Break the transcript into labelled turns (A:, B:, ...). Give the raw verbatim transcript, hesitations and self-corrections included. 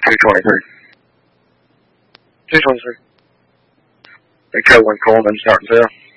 A: two twenty-three. two twenty-three. They cut one Coleman starting to.